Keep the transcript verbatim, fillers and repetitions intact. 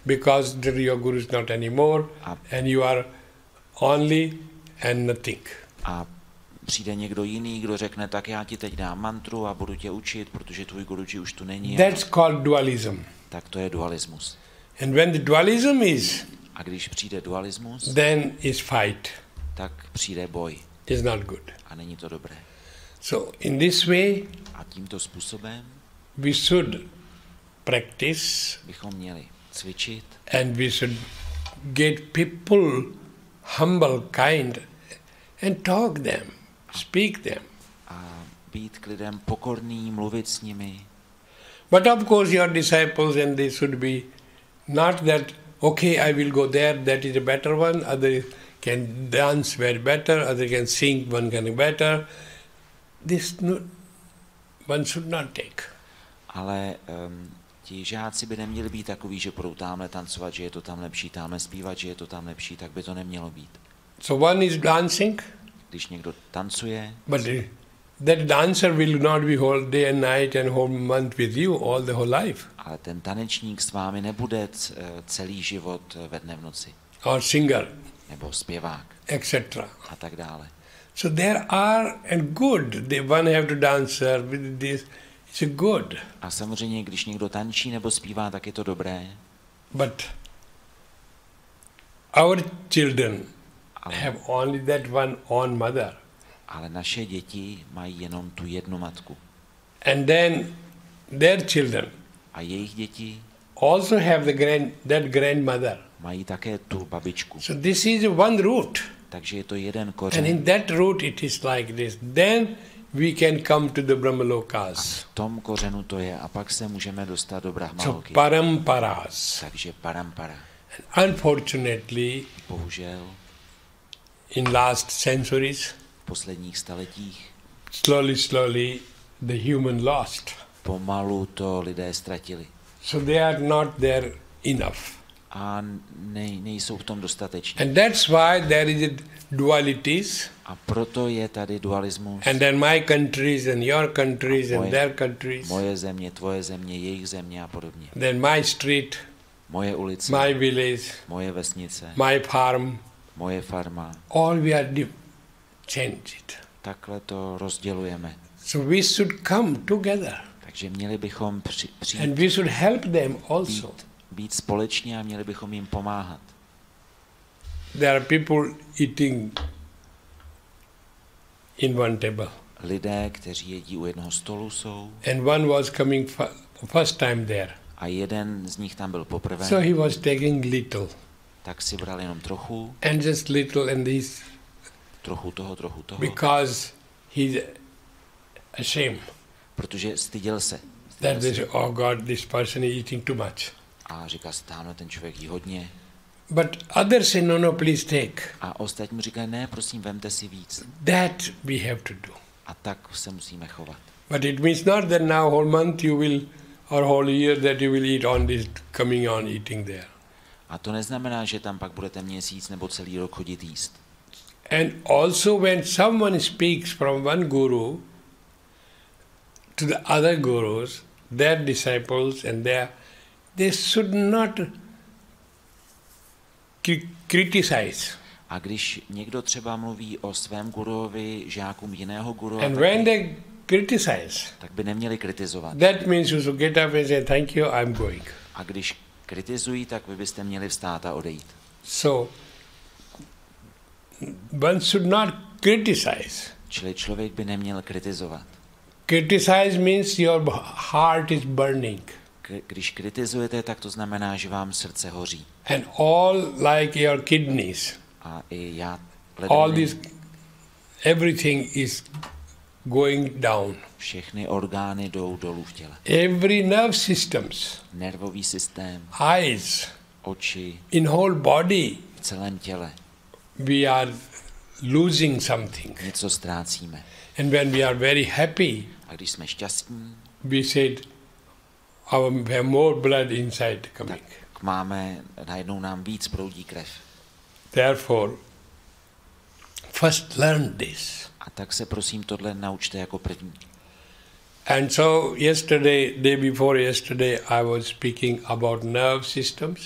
because your guru is not anymore a, and you are only and nothing. A přijde někdo jiný, kdo řekne, tak já ti teď dám mantru a budu tě učit, protože tvůj guruji už tu není. That's called dualism. Tak to je dualismus. And when the dualism is, a když přijde dualismus, then is fight. Tak přijde boj. It's not good. A není to dobré. So in this way, a tímto způsobem we should practice, bychom měli cvičit, and we should get people humble, kind, and talk them, speak them. A být k lidem pokorný, mluvit s nimi. But of course your disciples, and they should be not that, okay, I will go there, that is a better one, other can dance very better, other can sing, one can better. This no, one should not take. Ale um, ti žáci by neměli být takový, že budou tamhle tancovat, že je to tam lepší, tamhle zpívat, že je to tam lepší, tak by to nemělo být. So one is dancing, když někdo tancuje, but that dancer will not be whole day and night and whole month with you all the whole life. Ale ten tanečník s vámi nebude celý život ve dne v noci. Or singer. Nebo zpěvák. et cetera. A tak dále. So there are, and good, they one have to dance with this, it's a good. A samozřejmě, když někdo tančí nebo zpívá, tak je to dobré. But our children ale, have only that one own mother. Ale naše děti mají jenom tu jednu matku. And then their children a jejich děti also have the grand, that grandmother. Mají také tu babičku. So this is one root. Takže je to jeden kořen. And in that root it is like this. Then we can come to the Brahmalokas. A v tom kořenu to je. A pak se můžeme dostat do Brahmaloky. So paramparas. Takže parampara. And unfortunately, bohužel, in last centuries, v posledních staletích, slowly, slowly, the human lost. Pomalu to lidé ztratili. So they are not there enough. A ne, nejsou v tom dostateční. And that's why there is a dualities. A proto je tady dualismus. And then my countries and your countries moje, and their countries. Moje země, tvoje země, jejich země a podobně. Then my street. Moje ulice. My village. Moje vesnice. My farm. Moje farma. All we are changed. Takhle to rozdělujeme. So we should come together. Takže měli bychom při, přijít. And we should help them also. Být, být společně a měli bychom jim pomáhat. There are people eating in one table. Lidé, kteří jedí u jednoho stolu, jsou. And one was coming first time there. A jeden z nich tam byl poprvé. So he was taking little. Tak si bral jenom trochu. And just little and this. Trochu toho, trochu toho. Because he's ashamed. Protože styděl se. Styděl that they, oh God, this person is eating too much. A říká si, tamhle ten člověk jí hodně. But others say, no, no, please take. A ostatní mu říkají, ne, prosím, vemte si víc. That we have to do. A tak se musíme chovat. But it means not that now whole month you will, or whole year that you will eat on this, coming on eating there. A to neznamená, že tam pak budete měsíc nebo celý rok chodit jíst. And also when someone speaks from one guru to the other gurus, their disciples and their, they should not criticize. A když někdo třeba mluví o svém guruovi, žákům jiného guru, and when they criticize, tak by neměli kritizovat. That means you should get up and say, thank you, I'm going. A když kritizují, tak vy byste měli vstát a odejít. So, one should not criticize. Čili člověk by neměl kritizovat. Criticize means your heart is burning. Když kritizujete, tak to znamená, že vám srdce hoří. And all like your kidneys. A i já, all this, everything is going down. Všechny orgány jdou dolů v těle. Every nerve systems. Nervový systém. Eyes. Oči. In whole body. V celém těle. We are losing something. Něco ztrácíme. And when we are very happy. A když jsme šťastní. We said, our, we have more blood inside coming. Tak máme, najednou nám víc proudí krev. Therefore, first learn this. A tak se prosím tohle naučte jako první. And so yesterday, day before yesterday, I was speaking about nerve systems.